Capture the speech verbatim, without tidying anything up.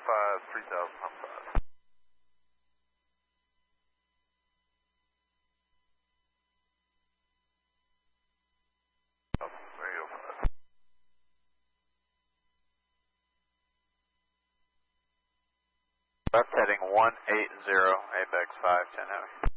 five, three thousand, hum five. three oh five. That's heading one eight zero, Apex five ten Heavy.